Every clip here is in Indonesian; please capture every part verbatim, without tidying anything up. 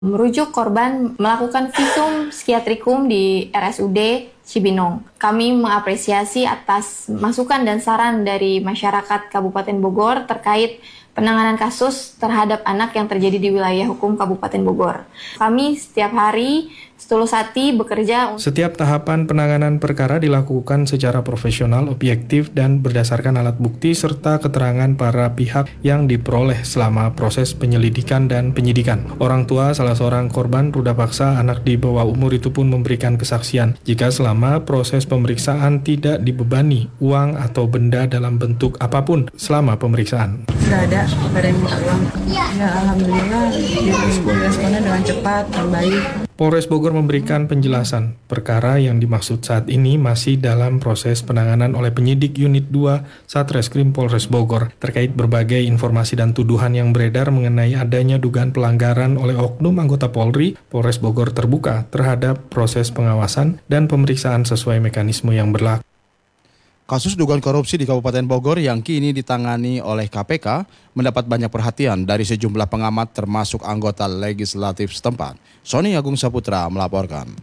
Merujuk korban melakukan visum psikiatrikum di R S U D Cibinong. Kami mengapresiasi atas masukan dan saran dari masyarakat Kabupaten Bogor terkait penanganan kasus terhadap anak yang terjadi di wilayah hukum Kabupaten Bogor. Kami setiap hari setulus hati bekerja. Setiap tahapan penanganan perkara dilakukan secara profesional, objektif, dan berdasarkan alat bukti serta keterangan para pihak yang diperoleh selama proses penyelidikan dan penyidikan. Orang tua salah seorang korban ruda paksa anak di bawah umur itu pun memberikan kesaksian jika selama proses pemeriksaan tidak dibebani uang atau benda dalam bentuk apapun selama pemeriksaan. Tidak ada, tidak ada yang minta uang. Ya alhamdulillah diresponnya dengan cepat dan baik. Polres Bogor memberikan penjelasan, perkara yang dimaksud saat ini masih dalam proses penanganan oleh penyidik Unit dua Satreskrim Polres Bogor terkait berbagai informasi dan tuduhan yang beredar mengenai adanya dugaan pelanggaran oleh oknum anggota Polri. Polres Bogor terbuka terhadap proses pengawasan dan pemeriksaan sesuai mekanisme yang berlaku. Kasus dugaan korupsi di Kabupaten Bogor yang kini ditangani oleh K P K mendapat banyak perhatian dari sejumlah pengamat termasuk anggota legislatif setempat. Sony Agung Saputra melaporkan.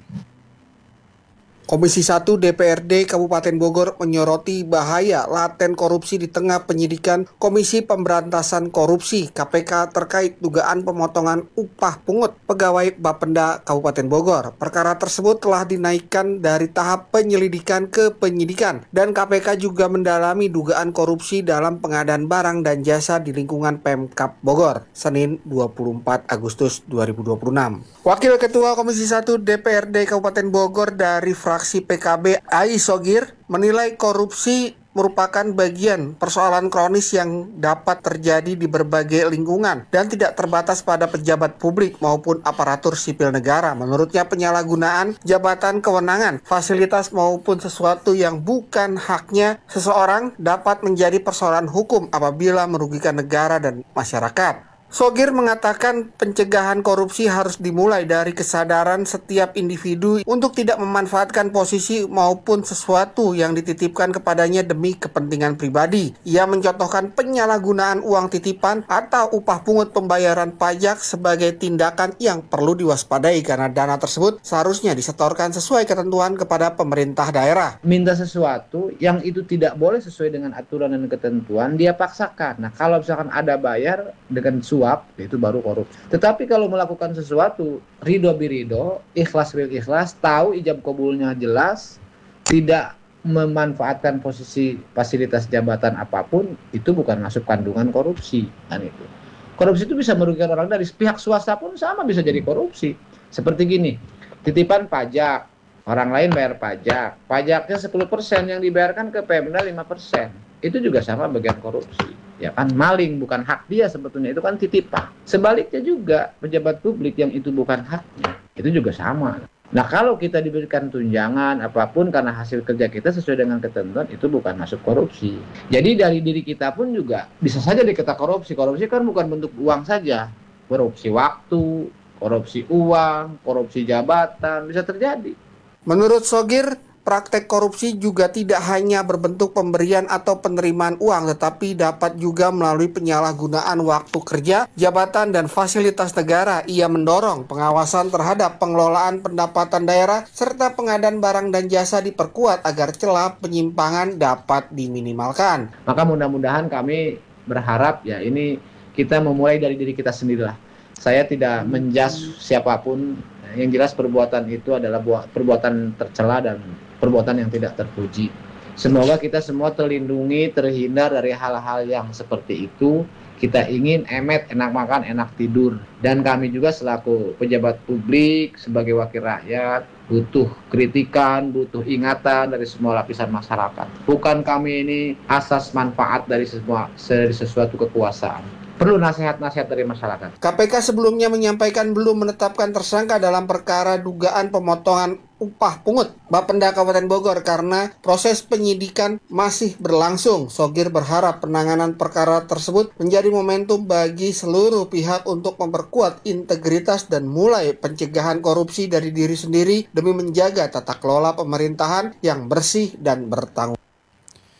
Komisi satu D P R D Kabupaten Bogor menyoroti bahaya laten korupsi di tengah penyidikan Komisi Pemberantasan Korupsi K P K terkait dugaan pemotongan upah pungut pegawai Bapenda Kabupaten Bogor. Perkara tersebut telah dinaikkan dari tahap penyelidikan ke penyidikan dan K P K juga mendalami dugaan korupsi dalam pengadaan barang dan jasa di lingkungan Pemkab Bogor, Senin dua puluh empat Agustus dua ribu dua puluh enam. Wakil Ketua Komisi satu D P R D Kabupaten Bogor dari fraksi P K B Ai Sogir menilai korupsi merupakan bagian persoalan kronis yang dapat terjadi di berbagai lingkungan dan tidak terbatas pada pejabat publik maupun aparatur sipil negara. Menurutnya penyalahgunaan jabatan kewenangan, fasilitas maupun sesuatu yang bukan haknya seseorang dapat menjadi persoalan hukum apabila merugikan negara dan masyarakat. Sogir mengatakan pencegahan korupsi harus dimulai dari kesadaran setiap individu untuk tidak memanfaatkan posisi maupun sesuatu yang dititipkan kepadanya demi kepentingan pribadi. Ia mencontohkan penyalahgunaan uang titipan atau upah pungut pembayaran pajak sebagai tindakan yang perlu diwaspadai karena dana tersebut seharusnya disetorkan sesuai ketentuan kepada pemerintah daerah. Minta sesuatu yang itu tidak boleh sesuai dengan aturan dan ketentuan, dia paksakan. Nah, kalau misalkan ada bayar dengan suap, itu baru korupsi. Tetapi kalau melakukan sesuatu ridho birido, ikhlas bil ikhlas, tahu ijab kabulnya jelas, tidak memanfaatkan posisi fasilitas jabatan apapun, itu bukan masuk kandungan korupsi. Kan itu. Korupsi itu bisa merugikan orang, dari pihak swasta pun sama bisa jadi korupsi. Seperti gini, titipan pajak, orang lain bayar pajak, pajaknya sepuluh persen yang dibayarkan ke Pemda lima persen. Itu juga sama bagian korupsi. Ya kan, maling bukan hak dia sebetulnya, itu kan titipan. Sebaliknya juga pejabat publik yang itu bukan haknya, itu juga sama. Nah, kalau kita diberikan tunjangan apapun karena hasil kerja kita sesuai dengan ketentuan, itu bukan masuk korupsi. Jadi dari diri kita pun juga bisa saja dikata korupsi. Korupsi kan bukan bentuk uang saja. Korupsi waktu, korupsi uang, korupsi jabatan bisa terjadi. Menurut Sogir, praktek korupsi juga tidak hanya berbentuk pemberian atau penerimaan uang, tetapi dapat juga melalui penyalahgunaan waktu kerja, jabatan, dan fasilitas negara. Ia mendorong pengawasan terhadap pengelolaan pendapatan daerah serta pengadaan barang dan jasa diperkuat agar celah penyimpangan dapat diminimalkan. Maka mudah-mudahan kami berharap ya ini kita memulai dari diri kita sendirilah. Saya tidak menjas siapapun, yang jelas perbuatan itu adalah perbuatan tercela dan perbuatan yang tidak terpuji. Semoga kita semua terlindungi, terhindar dari hal-hal yang seperti itu. Kita ingin emet, enak makan, enak tidur. Dan kami juga selaku pejabat publik, sebagai wakil rakyat, butuh kritikan, butuh ingatan dari semua lapisan masyarakat. Bukan kami ini asas manfaat dari semua dari sesuatu kekuasaan. Perlu nasihat-nasihat dari masyarakat. K P K sebelumnya menyampaikan belum menetapkan tersangka dalam perkara dugaan pemotongan upah pungut Bapenda Kabupaten Bogor karena proses penyidikan masih berlangsung. Sogir berharap penanganan perkara tersebut menjadi momentum bagi seluruh pihak untuk memperkuat integritas dan mulai pencegahan korupsi dari diri sendiri demi menjaga tata kelola pemerintahan yang bersih dan bertanggung.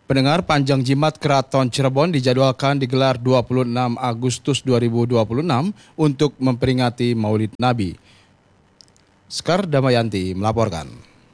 Pendengar, Panjang Jimat Keraton Cirebon dijadwalkan digelar dua puluh enam Agustus dua ribu dua puluh enam untuk memperingati Maulid Nabi. Sekar Damayanti melaporkan.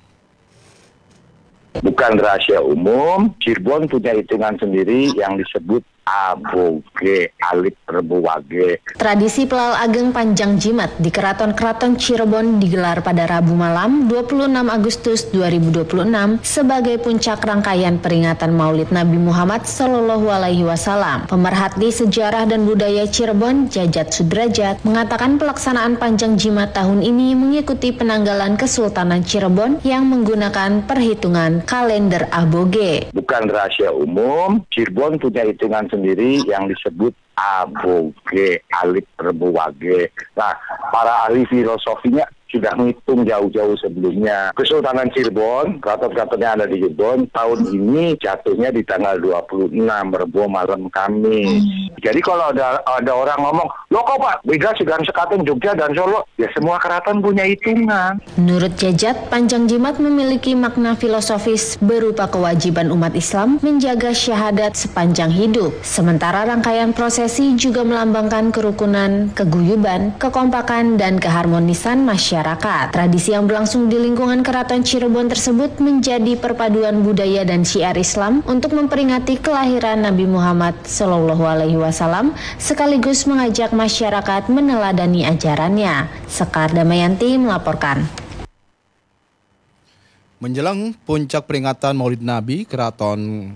Bukan rahasia umum, Cirebon punya hitungan sendiri yang disebut Aboge Alit Rebo Wage. Tradisi Pelal Ageng Panjang Jimat di Keraton-Keraton Cirebon digelar pada Rabu malam dua puluh enam Agustus dua ribu dua puluh enam sebagai puncak rangkaian peringatan Maulid Nabi Muhammad Shallallahu Alaihi Wasallam. Pemerhati sejarah dan budaya Cirebon, Jajat Sudrajat, mengatakan pelaksanaan Panjang Jimat tahun ini mengikuti penanggalan Kesultanan Cirebon yang menggunakan perhitungan kalender Aboge. Bukan rahasia umum, Cirebon punya hitungan sendiri yang disebut Aboge Alit Rebo Wage. Nah, para ahli filosofinya sudah menghitung jauh-jauh sebelumnya. Kesultanan Cirebon, keraton-keratonnya ada di Cirebon, tahun ini jatuhnya di tanggal dua puluh enam Rebo malam Kamis. Hmm. Jadi kalau ada ada orang ngomong, loh kok Pak, beda dengan sekaten Jogja dan Solo, ya semua keraton punya hitungan. Menurut Jajat, Panjang Jimat memiliki makna filosofis berupa kewajiban umat Islam menjaga syahadat sepanjang hidup. Sementara rangkaian prosesi juga melambangkan kerukunan, keguyuban, kekompakan, dan keharmonisan masyarakat. Tradisi yang berlangsung di lingkungan Keraton Cirebon tersebut menjadi perpaduan budaya dan syiar Islam untuk memperingati kelahiran Nabi Muhammad Shallallahu Alaihi Wasallam sekaligus mengajak masyarakat meneladani ajarannya. Sekar Damayanti melaporkan. Menjelang puncak peringatan Maulid Nabi, Keraton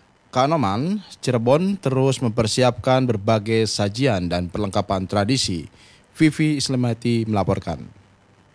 Kanoman Cirebon terus mempersiapkan berbagai sajian dan perlengkapan tradisi. Vivi Islamati melaporkan.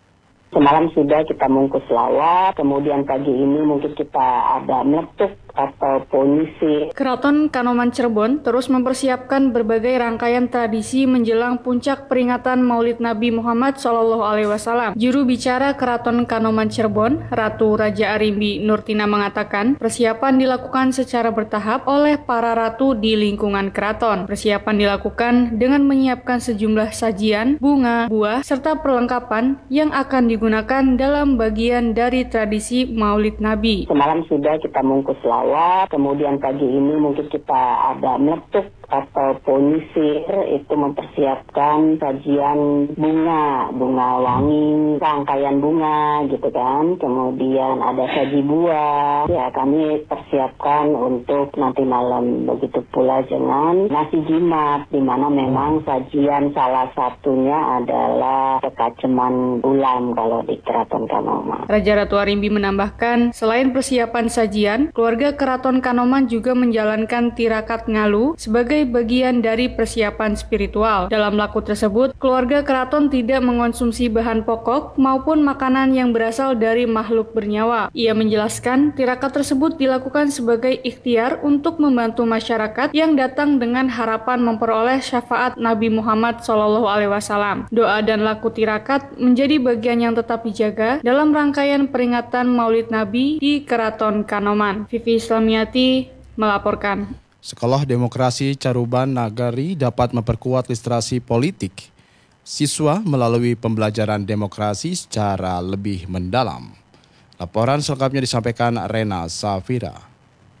Semalam sudah kita mungkus lawar, kemudian pagi ini mungkin kita ada meletuk atau ponisi. Keraton Kanoman Cirebon terus mempersiapkan berbagai rangkaian tradisi menjelang puncak peringatan Maulid Nabi Muhammad Shallallahu Alaihi Wasallam. Juru bicara Keraton Kanoman Cirebon, Ratu Raja Arimbi Nurtina mengatakan, persiapan dilakukan secara bertahap oleh para ratu di lingkungan keraton. Persiapan dilakukan dengan menyiapkan sejumlah sajian, bunga, buah, serta perlengkapan yang akan digunakan dalam bagian dari tradisi Maulid Nabi. Semalam sudah kita mungkus lawar, kemudian pagi ini mungkin kita ada meletuk atau ponisi, itu mempersiapkan sajian bunga, bunga wangi, rangkaian bunga gitu kan, kemudian ada saji buah, ya kami persiapkan untuk nanti malam. Begitu pula dengan nasi jimat, di mana memang sajian salah satunya adalah kekaceman ulam kalau di Keraton Kanoman. Raja Ratu Arimbi menambahkan, selain persiapan sajian, keluarga Keraton Kanoman juga menjalankan tirakat ngalu sebagai bagian dari persiapan spiritual. Dalam laku tersebut, keluarga keraton tidak mengonsumsi bahan pokok maupun makanan yang berasal dari makhluk bernyawa. Ia menjelaskan, tirakat tersebut dilakukan sebagai ikhtiar untuk membantu masyarakat yang datang dengan harapan memperoleh syafaat Nabi Muhammad Shallallahu Alaihi Wasallam. Doa dan laku tirakat menjadi bagian yang tetap dijaga dalam rangkaian peringatan Maulid Nabi di Keraton Kanoman. Vivi Islamiyati melaporkan. Sekolah Demokrasi Caruban Nagari dapat memperkuat literasi politik siswa melalui pembelajaran demokrasi secara lebih mendalam. Laporan selengkapnya disampaikan Rena Safira.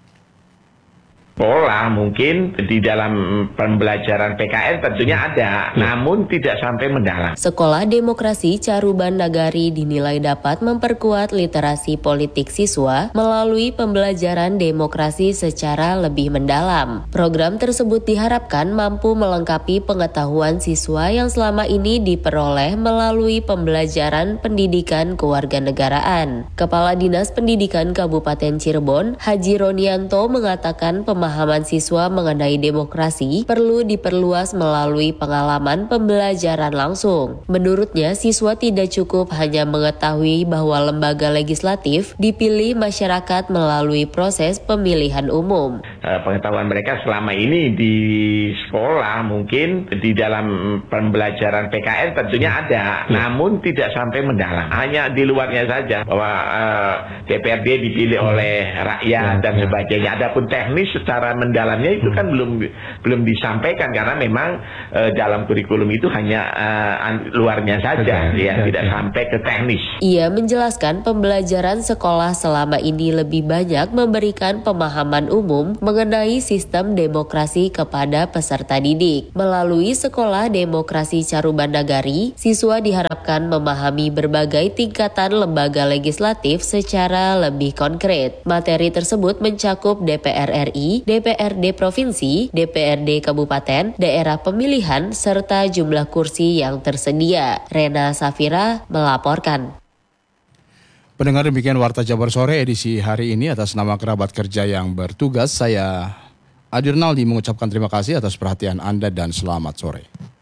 Pola mungkin di dalam pembelajaran P K N tentunya ada, namun tidak sampai mendalam. Sekolah Demokrasi Caruban Nagari dinilai dapat memperkuat literasi politik siswa melalui pembelajaran demokrasi secara lebih mendalam. Program tersebut diharapkan mampu melengkapi pengetahuan siswa yang selama ini diperoleh melalui pembelajaran pendidikan kewarganegaraan. Kepala Dinas Pendidikan Kabupaten Cirebon, Haji Ronianto mengatakan pemahaman Pemahaman siswa mengenai demokrasi perlu diperluas melalui pengalaman pembelajaran langsung. Menurutnya, siswa tidak cukup hanya mengetahui bahwa lembaga legislatif dipilih masyarakat melalui proses pemilihan umum. Pengetahuan mereka selama ini di sekolah mungkin di dalam pembelajaran P K N tentunya ada, namun tidak sampai mendalam. Hanya di luarnya saja bahwa uh, D P R D dipilih oleh rakyat dan sebagainya. Adapun teknis secara secara mendalamnya itu kan belum belum disampaikan karena memang uh, dalam kurikulum itu hanya uh, luarnya saja, ya, ya tidak sampai ke teknis. Ia menjelaskan pembelajaran sekolah selama ini lebih banyak memberikan pemahaman umum mengenai sistem demokrasi kepada peserta didik. Melalui Sekolah Demokrasi Caruban Nagari, siswa diharapkan memahami berbagai tingkatan lembaga legislatif secara lebih konkret. Materi tersebut mencakup D P R R I, D P R D Provinsi, D P R D Kabupaten, daerah pemilihan, serta jumlah kursi yang tersedia. Rena Safira melaporkan. Pendengar, demikian Warta Jabar Sore edisi hari ini. Atas nama kerabat kerja yang bertugas, saya Adi Rinaldi mengucapkan terima kasih atas perhatian Anda dan selamat sore.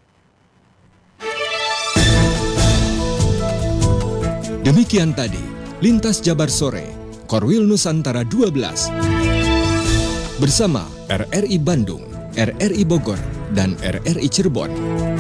Demikian tadi Lintas Jabar Sore, Korwil Nusantara dua belas. Bersama R R I Bandung, R R I Bogor, dan R R I Cirebon.